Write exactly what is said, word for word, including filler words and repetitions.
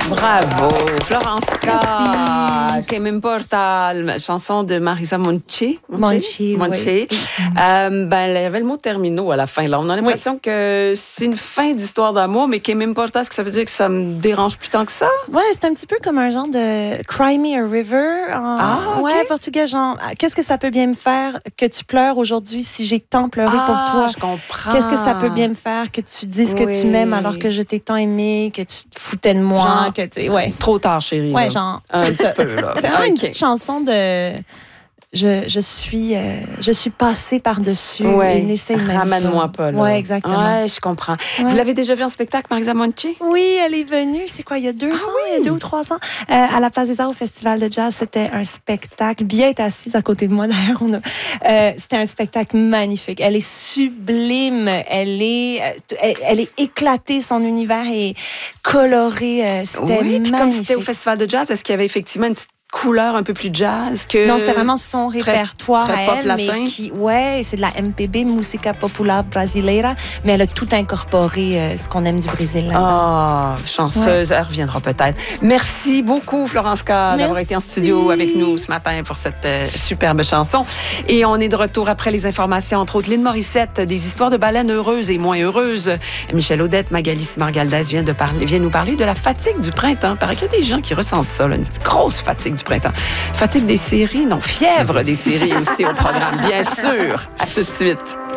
Bravo, Florence K. Merci. Que m'importa, chanson de Marisa Monchi. Monchi, Monchi. oui. Euh, ben, il y avait le mot terminaux à la fin. Là. On a l'impression oui. que c'est une fin d'histoire d'amour, mais que m'importa, est-ce que ça veut dire que ça me dérange plus tant que ça? Ouais, c'est un petit peu comme un genre de Cry Me a River. En, ah, okay. Ouais, portugais, genre, qu'est-ce que ça peut bien me faire que tu pleures aujourd'hui si j'ai tant pleuré ah, pour toi? Je comprends. Qu'est-ce que ça peut bien me faire que tu dises oui. que tu m'aimes alors que je t'ai tant aimé, que tu te foutais de moi? Genre, que tu ouais. Trop tard, chérie. Ouais, là. genre. Un petit peu, là. C'est vraiment okay. une petite chanson de. Je, je suis euh, je suis passée par-dessus ouais. et n'essaye même Ramène-moi pas. Oui, exactement. Ouais, je comprends. Ouais. Vous l'avez déjà vu en spectacle, Marisa Monchi? Oui, elle est venue, c'est quoi, il y a deux ah, ans, oui. il y a deux ou trois ans, euh, à la Place des Arts au Festival de Jazz. C'était un spectacle. Bia est assise à côté de moi, d'ailleurs. On a, euh, c'était un spectacle magnifique. Elle est sublime. Elle est, elle, elle est éclatée. Son univers est coloré. C'était oui, magnifique. Comme c'était au Festival de Jazz, est-ce qu'il y avait effectivement une petite couleur un peu plus jazz que... Non, c'était vraiment son répertoire très, très à pop elle, latin. mais qui, ouais, c'est de la M P B, Música Popular Brasileira, mais elle a tout incorporé, euh, ce qu'on aime du Brésil là-dedans. Ah, oh, chanceuse, ouais. Elle reviendra peut-être. Merci beaucoup, Florence K, d'avoir été en studio avec nous ce matin pour cette euh, superbe chanson. Et on est de retour après les informations, entre autres, Lynn Morissette, des histoires de baleines heureuses et moins heureuses. Michel Audette, Magali Margaldas vient, de parler, vient nous parler de la fatigue du printemps. Il paraît qu'il y a des gens qui ressentent ça, là, une grosse fatigue du printemps. Fatigue des séries, non, fièvre des séries aussi au programme, bien sûr. À tout de suite.